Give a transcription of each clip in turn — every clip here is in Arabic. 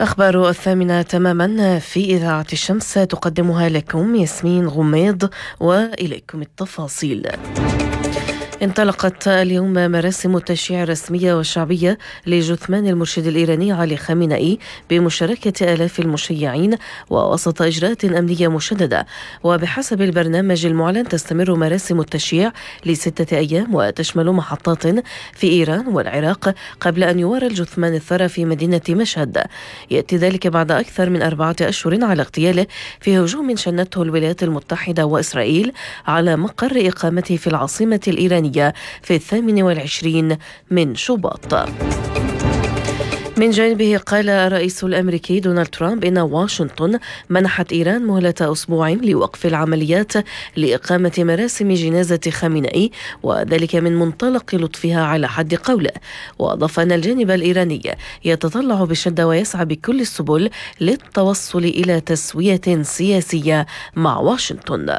أخبار 8 تماما في إذاعة الشمس تقدمها لكم ياسمين غميض، وإليكم التفاصيل. انطلقت اليوم مراسم التشييع الرسمية والشعبية لجثمان المرشد الإيراني علي خامنئي بمشاركة آلاف المشيعين ووسط إجراءات أمنية مشددة. وبحسب البرنامج المعلن تستمر مراسم التشييع ل6 أيام وتشمل محطات في إيران والعراق قبل أن يوارى الجثمان الثرى في مدينة مشهد. يأتي ذلك بعد أكثر من 4 أشهر على اغتياله في هجوم شنته الولايات المتحدة وإسرائيل على مقر إقامته في العاصمة الإيرانية في 28 من شباط. من جانبه قال الرئيس الأمريكي دونالد ترامب إن واشنطن منحت إيران مهلة أسبوع لوقف العمليات لإقامة مراسم جنازة خامنئي، وذلك من منطلق لطفها على حد قوله. وأضاف أن الجانب الإيراني يتطلع بشدة ويسعى بكل السبل للتوصل إلى تسوية سياسية مع واشنطن.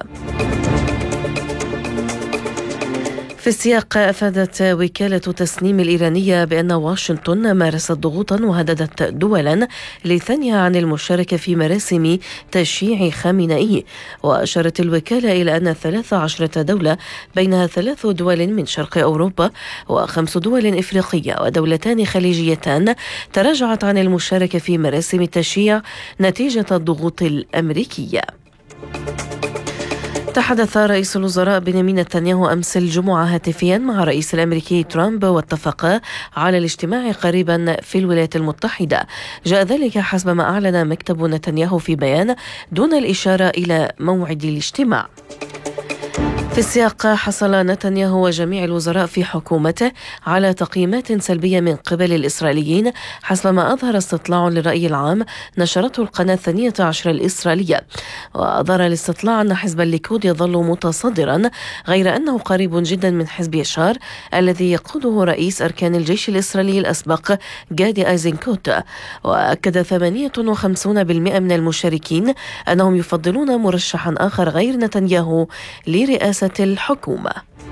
في السياق أفادت وكالة تسنيم الإيرانية بأن واشنطن مارست ضغوطا وهددت دولا لثنيها عن المشاركة في مراسم تشييع خامنئي. وأشارت الوكالة إلى أن 13 دولة بينها 3 دول من شرق أوروبا و5 دول إفريقية ودولتان خليجيتان تراجعت عن المشاركة في مراسم التشييع نتيجة الضغوط الأمريكية. تحدث رئيس الوزراء بنيامين نتنياهو أمس الجمعة هاتفيا مع الرئيس الأمريكي ترامب واتفقا على الاجتماع قريبا في الولايات المتحدة. جاء ذلك حسب ما أعلن مكتب نتنياهو في بيان دون الإشارة إلى موعد الاجتماع. في السياق حصل نتنياهو وجميع الوزراء في حكومته على تقييمات سلبية من قبل الإسرائيليين حسب ما أظهر استطلاع للرأي العام نشرته القناة 12 الإسرائيلية. وأظهر الاستطلاع أن حزب الليكود يظل متصدرا، غير أنه قريب جدا من حزب يشار الذي يقوده رئيس أركان الجيش الإسرائيلي الأسبق جادي أيزنكوت. وأكد 58% من المشاركين أنهم يفضلون مرشحا آخر غير نتنياهو لرئاسة الحكومة.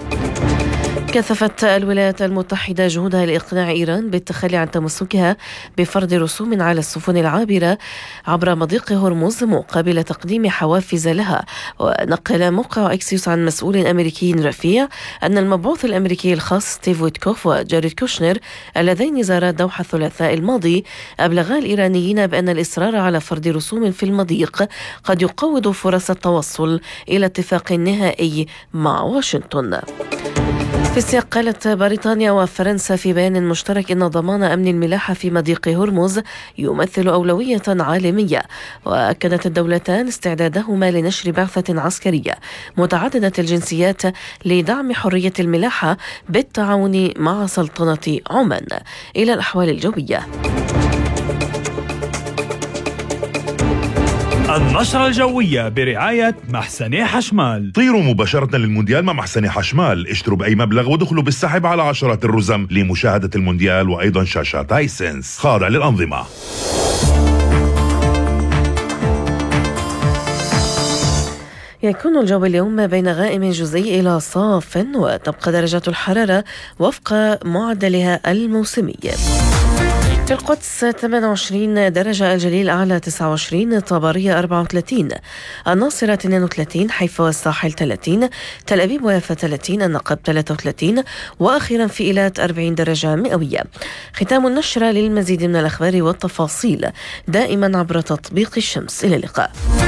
كثفت الولايات المتحدة جهودها لإقناع إيران بالتخلي عن تمسكها بفرض رسوم على السفن العابرة عبر مضيق هرمز مقابل تقديم حوافز لها. ونقل موقع إكسيوس عن مسؤول أمريكي رفيع أن المبعوث الأمريكي الخاص ستيف ويتكوف وجاريد كوشنر اللذين زارا الدوحة الثلاثاء الماضي أبلغا الإيرانيين بأن الإصرار على فرض رسوم في المضيق قد يقوض فرص التوصل إلى اتفاق نهائي مع واشنطن. في السياق قالت بريطانيا وفرنسا في بيان مشترك إن ضمان أمن الملاحة في مضيق هرمز يمثل أولوية عالمية. وأكدت الدولتان استعدادهما لنشر بعثة عسكرية متعددة الجنسيات لدعم حرية الملاحة بالتعاون مع سلطنة عمان. إلى الأحوال الجوية. النشرة الجوية برعاية محسني حشمال. طيروا مباشرة للمونديال مع محسني حشمال، اشتروا بأي مبلغ ودخلوا بالسحب على عشرات الرزم لمشاهدة المونديال وأيضا شاشات هايسنس خاضع للأنظمة. يكون الجو اليوم بين غائم جزئي إلى صاف، وتبقى درجات الحرارة وفق معدلها الموسمي. في القدس 28 درجة، الجليل أعلى 29، طبرية 34، الناصرة 32، حيفا والساحل 30، تل أبيب ويافا 30، النقب 33، وأخيرا في إيلات 40 درجة مئوية. ختام النشرة. للمزيد من الأخبار والتفاصيل دائما عبر تطبيق الشمس. إلى اللقاء.